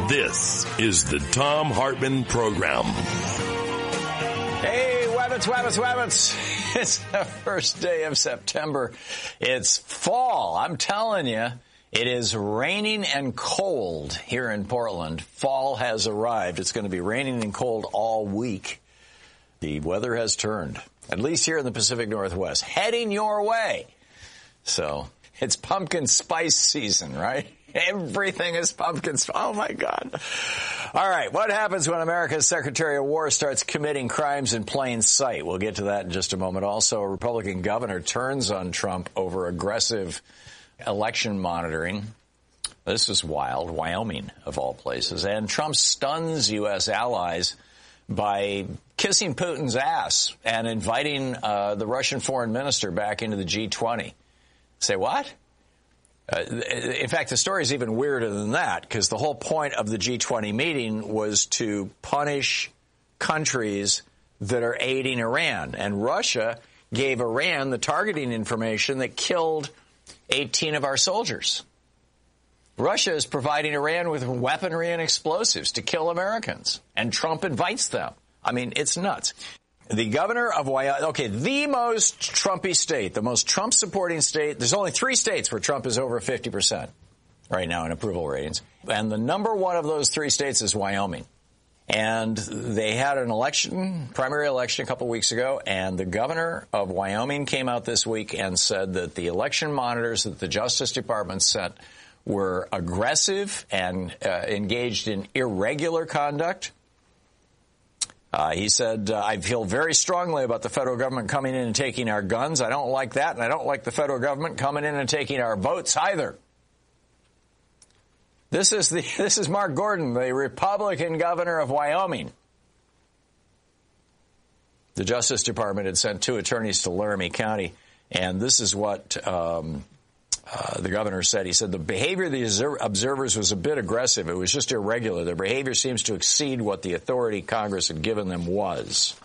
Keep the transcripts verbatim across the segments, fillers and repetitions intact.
This is the Thom Hartmann Program. Hey, Wabbits, Wabbits, Wabbits. It's the first day of September. It's fall. I'm telling you, it is raining and cold here in Portland. Fall has arrived. It's going to be raining and cold all week. The weather has turned, at least here in the Pacific Northwest, heading your way. So it's pumpkin spice season, right? Everything is pumpkin spice. Oh, my God. All right. What happens when America's Secretary of War starts committing crimes in plain sight? We'll get to that in just a moment. Also, a Republican governor turns on Trump over aggressive election monitoring. This is wild. Wyoming, of all places. And Trump stuns U S allies by kissing Putin's ass and inviting uh, the Russian foreign minister back into the G twenty. Say what? Uh, in fact, the story is even weirder than that, because the whole point of the G twenty meeting was to punish countries that are aiding Iran. And Russia gave Iran the targeting information that killed eighteen of our soldiers. Russia is providing Iran with weaponry and explosives to kill Americans, and Trump invites them. I mean, it's nuts. The governor of Wyoming, okay, the most Trumpy state, the most Trump-supporting state. There's only three states where Trump is over fifty percent right now in approval ratings. And the number one of those three states is Wyoming. And they had an election, primary election a couple weeks ago, and the governor of Wyoming came out this week and said that the election monitors that the Justice Department sent were aggressive and uh, engaged in irregular conduct. Uh, he said, uh, I feel very strongly about the federal government coming in and taking our guns. I don't like that, and I don't like the federal government coming in and taking our votes either. This is the this is Mark Gordon, the Republican governor of Wyoming. The Justice Department had sent two attorneys to Laramie County, and this is what um, uh, the governor said. He said the behavior of the observers was a bit aggressive. It was just irregular. Their behavior seems to exceed what the authority Congress had given them was.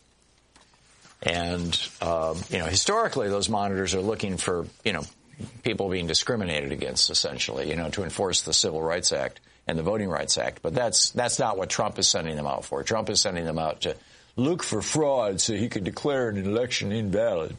And, uh, you know, historically, those monitors are looking for, you know, people being discriminated against, essentially, you know, to enforce the Civil Rights Act and the Voting Rights Act. But that's that's not what Trump is sending them out for. Trump is sending them out to look for fraud so he could declare an election invalid.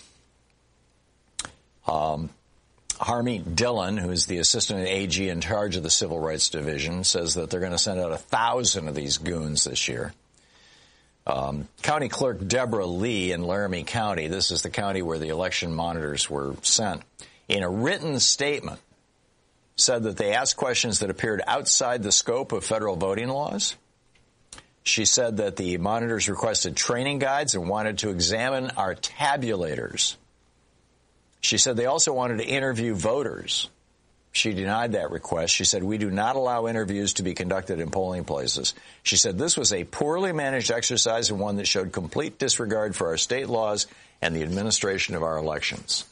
Um, Harmeet Dillon, who is the assistant A G in charge of the Civil Rights Division, says that they're going to send out a thousand of these goons this year. Um, County Clerk Deborah Lee in Laramie County, this is the county where the election monitors were sent, in a written statement said that they asked questions that appeared outside the scope of federal voting laws. She said that the monitors requested training guides and wanted to examine our tabulators. She said they also wanted to interview voters. She denied that request. She said, we do not allow interviews to be conducted in polling places. She said this was a poorly managed exercise and one that showed complete disregard for our state laws and the administration of our elections.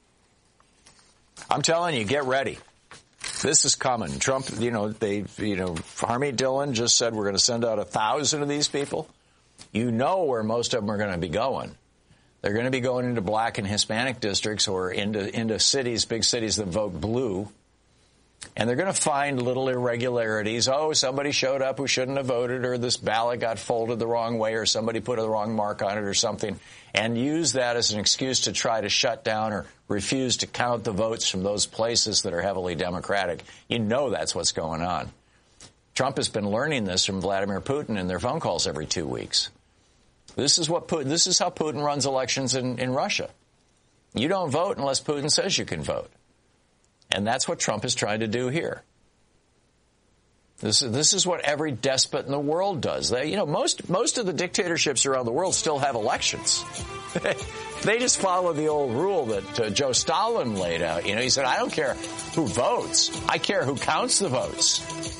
I'm telling you, get ready. This is coming. Trump, you know, they, you know, Harmeet Dillon just said we're going to send out a thousand of these people. You know where most of them are going to be going. They're going to be going into black and Hispanic districts or into, into cities, big cities that vote blue. And they're going to find little irregularities. Oh, somebody showed up who shouldn't have voted, or this ballot got folded the wrong way, or somebody put a wrong mark on it or something, and use that as an excuse to try to shut down or refuse to count the votes from those places that are heavily Democratic. You know that's what's going on. Trump has been learning this from Vladimir Putin in their phone calls every two weeks. This is what Putin, this is how Putin runs elections in, in Russia. You don't vote unless Putin says you can vote. And that's what Trump is trying to do here. This is, this is what every despot in the world does. They, you know, most most of the dictatorships around the world still have elections. They just follow the old rule that uh, Joe Stalin laid out. You know, he said, I don't care who votes. I care who counts the votes.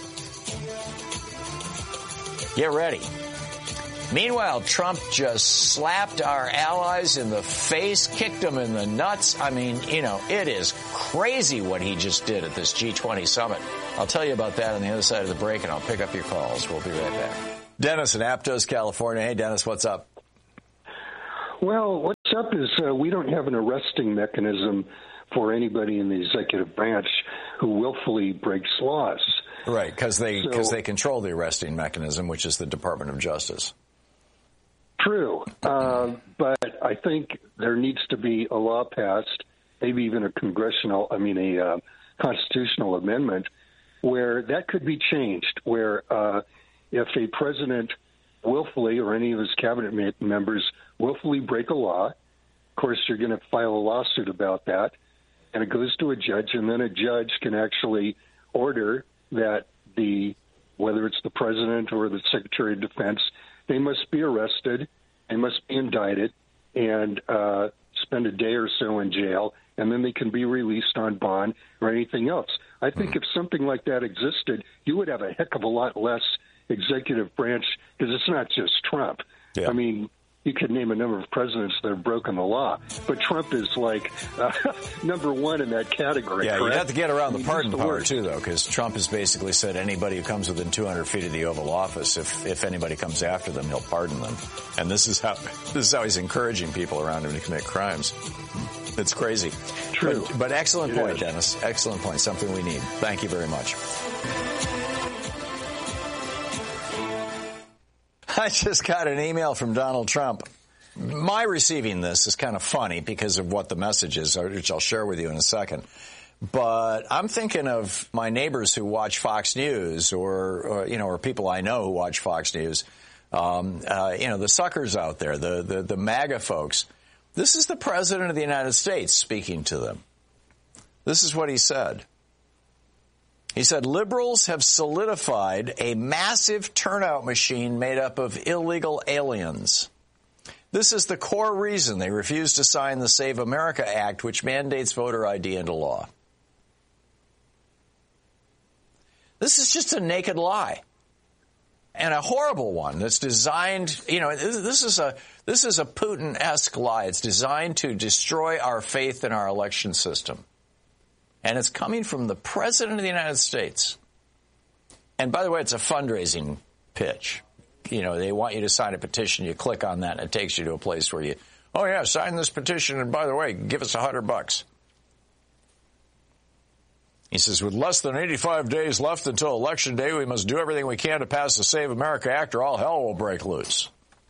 Get ready. Meanwhile, Trump just slapped our allies in the face, kicked them in the nuts. I mean, you know, it is crazy what he just did at this G twenty summit. I'll tell you about that on the other side of the break, and I'll pick up your calls. We'll be right back. Dennis in Aptos, California. Hey, Dennis, what's up? Well, what's up is uh, we don't have an arresting mechanism for anybody in the executive branch who willfully breaks laws. Right, because they because so, they control the arresting mechanism, which is the Department of Justice. True, uh, but I think there needs to be a law passed, maybe even a congressional, I mean, a uh, constitutional amendment, where that could be changed, where uh, if a president willfully or any of his cabinet members willfully break a law, of course, you're going to file a lawsuit about that, and it goes to a judge, and then a judge can actually order that the, whether it's the president or the Secretary of Defense, they must be arrested, they must be indicted, and uh, spend a day or so in jail, and then they can be released on bond or anything else. I think mm. if something like that existed, you would have a heck of a lot less executive branch, because it's not just Trump. Yeah. I mean, you could name a number of presidents that have broken the law, but Trump is like uh, number one in that category. Yeah, correct? You have to get around the pardon power too, though, because Trump has basically said anybody who comes within two hundred feet of the Oval Office, if if anybody comes after them, he'll pardon them. And this is how this is how he's encouraging people around him to commit crimes. It's crazy. True, but, but excellent it point, is. Dennis. Excellent point. Something we need. Thank you very much. I just got an email from Donald Trump. My receiving this is kind of funny because of what the message is, which I'll share with you in a second. But I'm thinking of my neighbors who watch Fox News, or, or you know, or people I know who watch Fox News. Um, uh, you know, the suckers out there, the, the the MAGA folks. This is the President of the United States speaking to them. This is what he said. He said, liberals have solidified a massive turnout machine made up of illegal aliens. This is the core reason they refused to sign the Save America Act, which mandates voter I D into law. This is just a naked lie, and a horrible one that's designed, you know, this is a this is a Putin-esque lie. It's designed to destroy our faith in our election system. And it's coming from the President of the United States. And by the way, it's a fundraising pitch. You know, they want you to sign a petition. You click on that, and it takes you to a place where you, oh, yeah, sign this petition, and by the way, give us a hundred bucks. He says, with less than eighty-five days left until Election Day, we must do everything we can to pass the Save America Act, or all hell will break loose.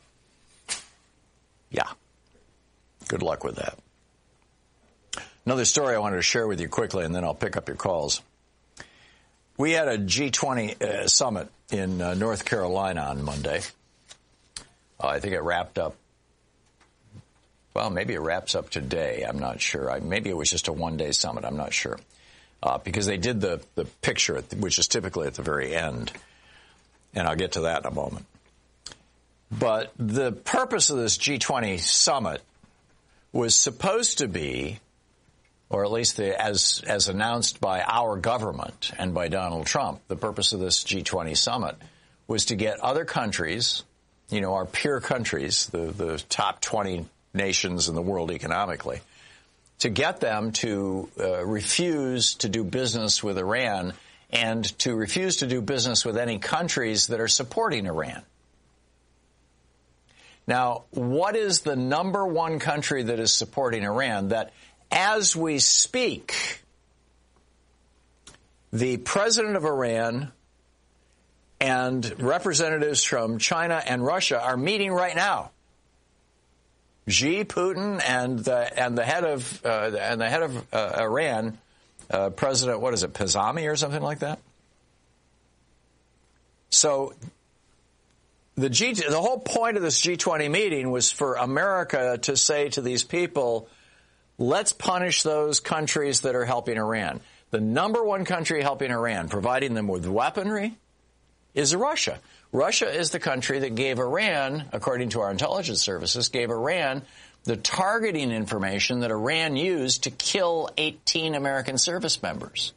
Yeah. Good luck with that. Another story I wanted to share with you quickly, and then I'll pick up your calls. We had a G twenty uh, summit in uh, North Carolina on Monday. Uh, I think it wrapped up, well, maybe it wraps up today. I'm not sure. I, maybe it was just a one-day summit. I'm not sure. Uh, because they did the, the picture, at the, which is typically at the very end. And I'll get to that in a moment. But the purpose of this G twenty summit was supposed to be, or at least the, as as announced by our government and by Donald Trump, the purpose of this G twenty summit was to get other countries, you know, our peer countries, the, the top twenty nations in the world economically, to get them to uh, refuse to do business with Iran and to refuse to do business with any countries that are supporting Iran. Now, what is the number one country that is supporting Iran that, as we speak, the president of Iran and representatives from China and Russia are meeting right now? Xi, Putin, and the and the head of uh, and the head of uh, Iran, uh, President, what is it, Pazami or something like that? So the G the whole point of this G twenty meeting was for America to say to these people, let's punish those countries that are helping Iran. The number one country helping Iran, providing them with weaponry, is Russia. Russia is the country that gave Iran, according to our intelligence services, gave Iran the targeting information that Iran used to kill eighteen American service members.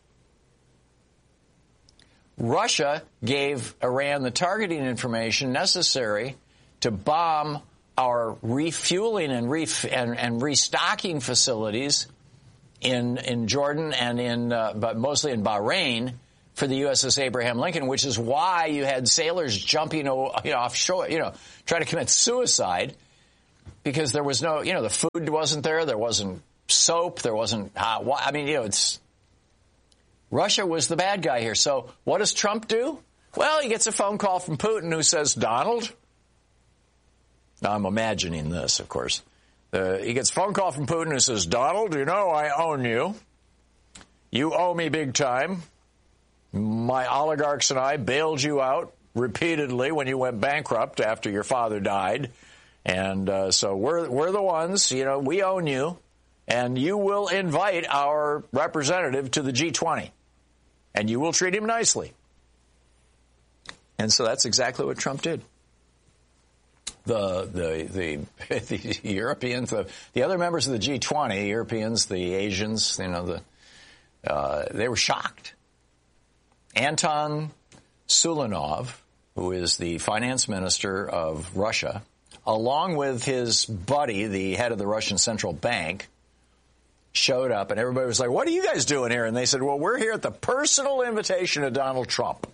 Russia gave Iran the targeting information necessary to bomb our refueling and, ref- and, and restocking facilities in in Jordan and in, uh, but mostly in Bahrain, for the U S S Abraham Lincoln, which is why you had sailors jumping, you know, offshore, you know, trying to commit suicide, because there was no, you know, the food wasn't there, there wasn't soap, there wasn't hot water. I mean, you know, it's Russia was the bad guy here. So what does Trump do? Well, he gets a phone call from Putin who says, Donald, now I'm imagining this, of course. Uh, he gets a phone call from Putin who says, Donald, you know I own you. You owe me big time. My oligarchs and I bailed you out repeatedly when you went bankrupt after your father died. And uh, so we're we're the ones, you know, we own you. And you will invite our representative to the G twenty. And you will treat him nicely. And so that's exactly what Trump did. The the the, the Europeans, the, the other members of the G twenty, the Europeans, the Asians, you know, the uh, they were shocked. Anton Sulanov, who is the finance minister of Russia, along with his buddy, the head of the Russian Central Bank, showed up, and everybody was like, what are you guys doing here? And they said, well, we're here at the personal invitation of Donald Trump.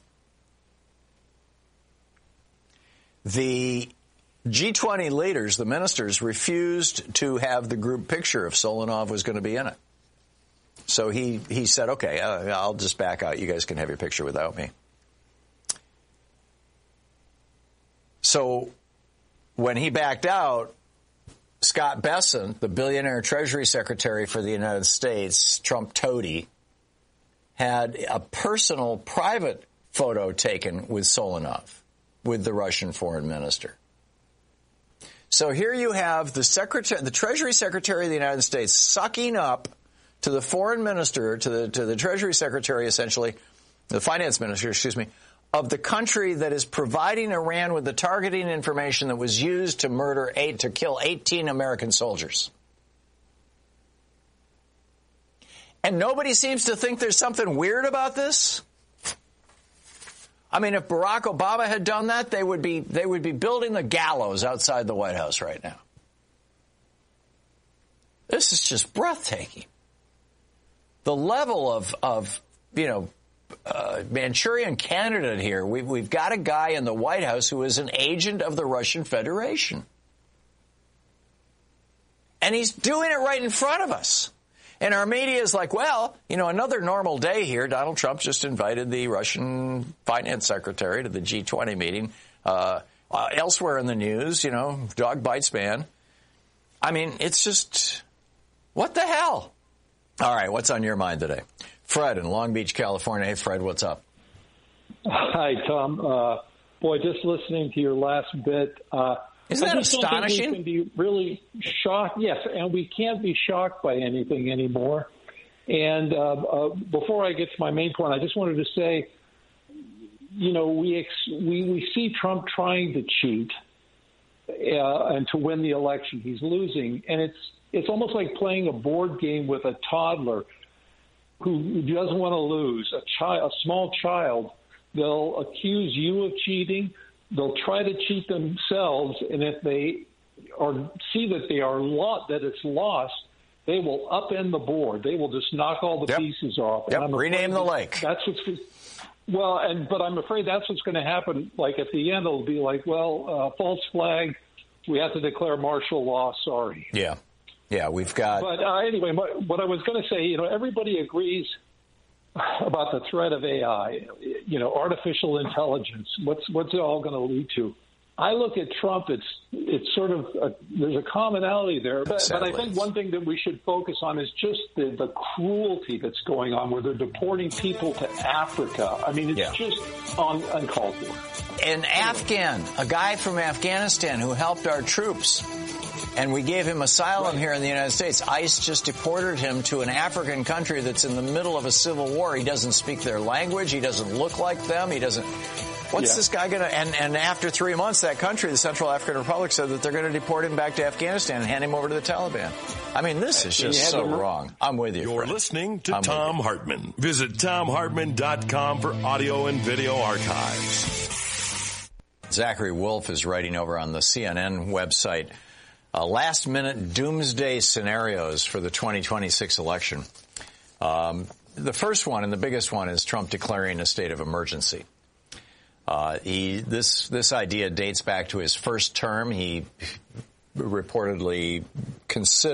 The G twenty leaders, the ministers, refused to have the group picture if Sulanov was going to be in it. So he, he said, okay, I'll just back out. You guys can have your picture without me. So when he backed out, Scott Bessent, the billionaire Treasury Secretary for the United States, Trump toady, had a personal private photo taken with Sulanov, with the Russian foreign minister. So here you have the secretary, the Treasury Secretary of the United States sucking up to the foreign minister, to the to the Treasury Secretary, essentially, the finance minister, excuse me, of the country that is providing Iran with the targeting information that was used to murder eight, to kill eighteen American soldiers. And nobody seems to think there's something weird about this. I mean, if Barack Obama had done that, they would be they would be building the gallows outside the White House right now. This is just breathtaking. The level of, of you know, uh, Manchurian candidate here. We've, we've got a guy in the White House who is an agent of the Russian Federation. And he's doing it right in front of us. And our media is like, well, you know, another normal day here. Donald Trump just invited the Russian finance secretary to the G twenty meeting. Uh, uh, elsewhere in the news, you know, dog bites man. I mean, it's just, what the hell? All right, what's on your mind today? Fred in Long Beach, California. Hey, Fred, what's up? Hi, Tom. Uh, boy, just listening to your last bit. Uh, Isn't that I just astonishing? Don't think we can be really shocked. Yes, and we can't be shocked by anything anymore. And uh, uh, before I get to my main point, I just wanted to say, you know, we ex- we, we see Trump trying to cheat uh, and to win the election. He's losing, and it's it's almost like playing a board game with a toddler who doesn't want to lose. A child, a small child, they'll accuse you of cheating. They'll try to cheat themselves, and if they are see that they are lo- that it's lost, they will upend the board. They will just knock all the yep. pieces off. Yep. And I'm rename the lake. That's what's well, and but I'm afraid that's what's going to happen. Like at the end, it'll be like, well, uh, false flag. We have to declare martial law. Sorry. Yeah, yeah, we've got. But uh, anyway, what, what I was going to say, you know, everybody agrees about the threat of A I, you know, artificial intelligence. What's what's it all going to lead to? I look at Trump. It's it's sort of a, there's a commonality there, but, but I think one thing that we should focus on is just the, the cruelty that's going on, where they're deporting people to Africa. I mean, it's yeah. just un, uncalled for. An Afghan, a guy from Afghanistan who helped our troops, and we gave him asylum right. here in the United States. ICE just deported him to an African country that's in the middle of a civil war. He doesn't speak their language. He doesn't look like them. He doesn't. What's yeah. this guy going to, and, and after three months, that country, the Central African Republic, said that they're going to deport him back to Afghanistan and hand him over to the Taliban. I mean, this is just so wrong. I'm with you. You're Fred. listening to I'm Tom Hartman. Visit tom hartman dot com for audio and video archives. Zachary Wolf is writing over on the C N N website, uh, last-minute doomsday scenarios for the twenty twenty-six election. Um, the first one and the biggest one is Trump declaring a state of emergency. Uh, he, this, this idea dates back to his first term. He reportedly considered